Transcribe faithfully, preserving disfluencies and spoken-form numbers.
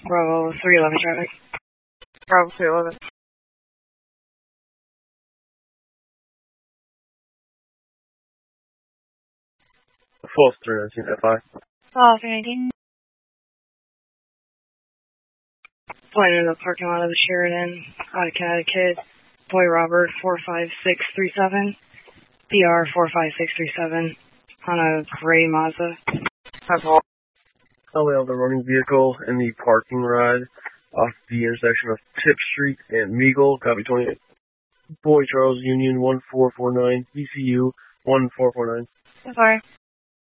Bravo three eleven traffic. Bravo three eleven. False three nineteen F I. False three nineteen. Flying into the parking lot of the Sheridan, out of Connecticut. Boy Robert four five six three seven. B R four five six three seven. On a gray Mazda. Have all. Oh, we have the running vehicle in the parking ride off the intersection of Tip Street and Meagle. Copy twenty-eight. Boy Charles Union one four four nine. B C U one four four nine. So far.